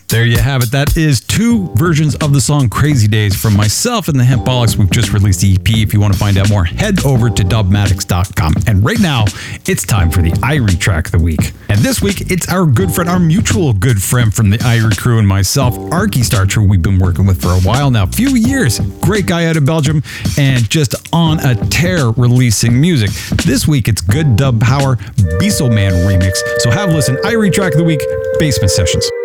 There you have it. That is two versions of the song Crazy Days from myself and the Hempaholics. We've just released the EP. If you want to find out more, head over to dubmatics.com. And right now, it's time for the Irie track of the week. And this week, it's our good friend, our mutual good friend from the Irie crew and myself, Arky Starcher, we've been working with for a while now, few years. Great guy out of Belgium and just on a tear releasing music. This week, it's Good Dub Power Bieselman remix. So have a listen. Irie track of the week, Basement Sessions.